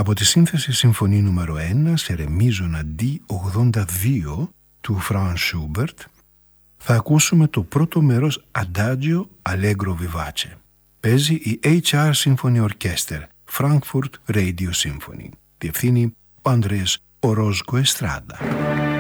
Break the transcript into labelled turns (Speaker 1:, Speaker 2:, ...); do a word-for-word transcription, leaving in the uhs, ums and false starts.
Speaker 1: Από τη σύνθεση συμφωνή νούμερο ένα σε ρεμίζωνα ντι ογδόντα δύο του Franz Schubert θα ακούσουμε το πρώτο μέρος Adagio Allegro Vivace. Παίζει η έιτς αρ Symphony Orchestra, Frankfurt Radio Symphony. Διευθύνει ο Ανδρέας Ορόζκο Εστράντα.